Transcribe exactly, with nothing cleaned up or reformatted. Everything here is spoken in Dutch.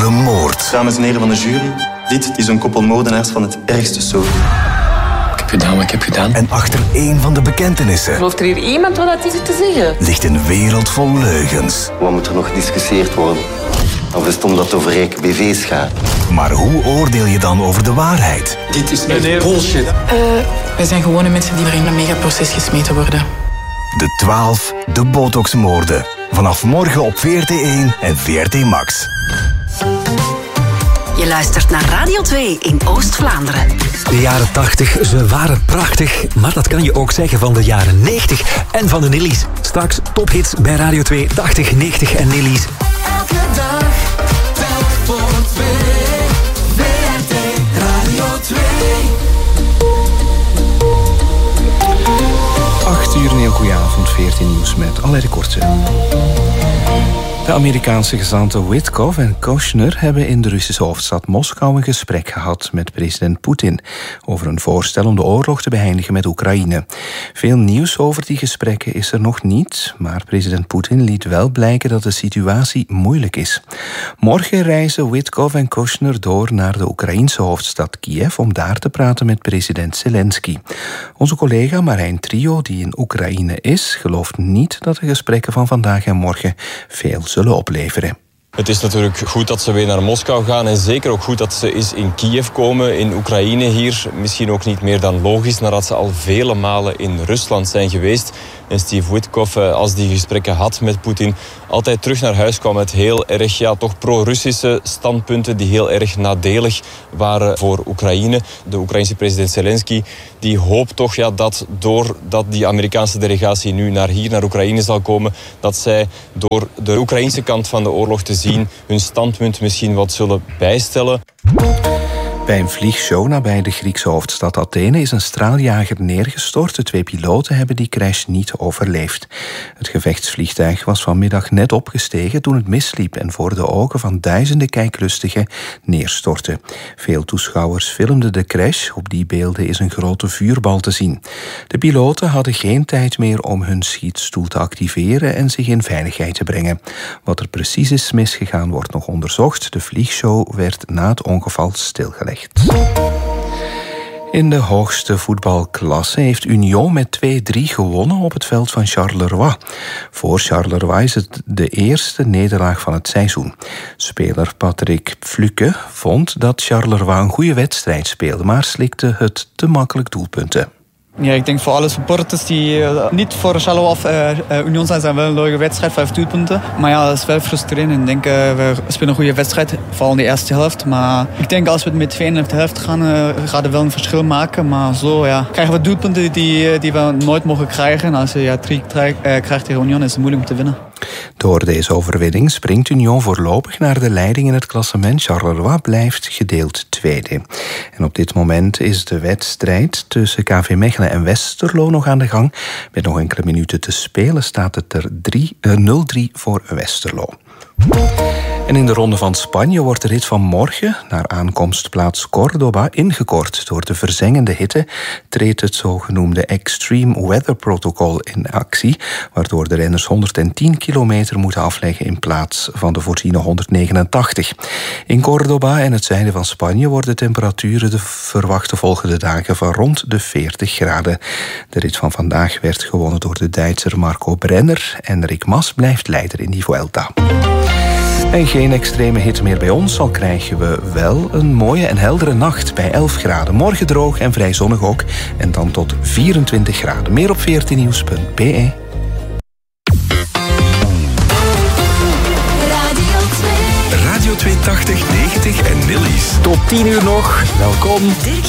de moord. Dames en heren van de jury, dit is een koppel moordenaars van het ergste soort. Ik heb gedaan wat ik heb gedaan. En achter één van de bekentenissen... Gelooft er hier iemand wat dat is te zeggen? ...ligt een wereld vol leugens. Wat moet er nog gediscussieerd worden? Of is het omdat het over rijke B V's gaat? Maar hoe oordeel je dan over de waarheid? Dit is echt bullshit. Uh, wij zijn gewone mensen die er in een megaproces gesmeten worden. De twaalf, de botoxmoorden. Vanaf morgen op V R T één en V R T Max. Je luistert naar Radio twee in Oost-Vlaanderen. De jaren tachtig, ze waren prachtig. Maar dat kan je ook zeggen van de jaren negentig en van de Nillies. Straks tophits bij Radio twee, tachtig, negentig en Nillies. Elke dag, telk voor twee. V R T Radio twee. acht uur, een heel goede avond, veertien nieuws met allerlei korte. De Amerikaanse gezanten Witkoff en Kushner hebben in de Russische hoofdstad Moskou een gesprek gehad met president Poetin over een voorstel om de oorlog te beëindigen met Oekraïne. Veel nieuws over die gesprekken is er nog niet, maar president Poetin liet wel blijken dat de situatie moeilijk is. Morgen reizen Witkoff en Kushner door naar de Oekraïense hoofdstad Kiev om daar te praten met president Zelensky. Onze collega Marijn Trio, die in Oekraïne is, gelooft niet dat de gesprekken van vandaag en morgen veel zullen opleveren. Het is natuurlijk goed dat ze weer naar Moskou gaan en zeker ook goed dat ze eens in Kiev komen, in Oekraïne hier. Misschien ook niet meer dan logisch, nadat ze al vele malen in Rusland zijn geweest. En Steve Witkoff, als die gesprekken had met Poetin, altijd terug naar huis kwam met heel erg, ja, toch pro-Russische standpunten die heel erg nadelig waren voor Oekraïne. De Oekraïense president Zelensky, die hoopt toch ja, dat doordat die Amerikaanse delegatie nu naar hier, naar Oekraïne zal komen, dat zij door de Oekraïense kant van de oorlog te zien hun standpunt misschien wat zullen bijstellen. Bij een vliegshow nabij de Griekse hoofdstad Athene is een straaljager neergestort. De twee piloten hebben die crash niet overleefd. Het gevechtsvliegtuig was vanmiddag net opgestegen toen het misliep en voor de ogen van duizenden kijklustigen neerstortte. Veel toeschouwers filmden de crash. Op die beelden is een grote vuurbal te zien. De piloten hadden geen tijd meer om hun schietstoel te activeren en zich in veiligheid te brengen. Wat er precies is misgegaan wordt nog onderzocht. De vliegshow werd na het ongeval stilgelegd. In de hoogste voetbalklasse heeft Union met twee drie gewonnen op het veld van Charleroi. Voor Charleroi is het de eerste nederlaag van het seizoen. Speler Patrick Fluke vond dat Charleroi een goede wedstrijd speelde, maar slikte het te makkelijk doelpunten. Ja, ik denk voor alle supporters die uh, niet voor Charleroi of uh, uh, Union zijn, zijn wel een leuke wedstrijd, vijf doelpunten. Maar ja, dat is wel frustrerend. Ik denk, uh, we spelen een goede wedstrijd, vooral in de eerste helft. Maar ik denk als we het met twee in de helft gaan, uh, gaat het wel een verschil maken. Maar zo ja, krijgen we doelpunten die, die we nooit mogen krijgen. En als je ja, drie krijgt tegen Union, is het moeilijk om te winnen. Door deze overwinning springt Union voorlopig naar de leiding in het klassement. Charleroi blijft gedeeld tweede. En op dit moment is de wedstrijd tussen K V Mechelen en Westerlo nog aan de gang. Met nog enkele minuten te spelen staat het er nul drie voor Westerlo. En in de Ronde van Spanje wordt de rit van morgen naar aankomstplaats Córdoba ingekort. Door de verzengende hitte treedt het zogenoemde Extreme Weather Protocol in actie, waardoor de renners honderdtien kilometer moeten afleggen in plaats van de voorziene honderdnegenentachtig. In Córdoba en het zuiden van Spanje worden temperaturen de verwachte volgende dagen van rond de veertig graden. De rit van vandaag werd gewonnen door de Duitser Marco Brenner en Rick Mas blijft leider in die Vuelta. En geen extreme hitte meer bij ons, al krijgen we wel een mooie en heldere nacht bij elf graden. Morgen droog en vrij zonnig ook. En dan tot vierentwintig graden. Meer op v r t nieuws punt b e. Radio twee tachtig, negentig en Nillies. Tot tien uur nog. Welkom.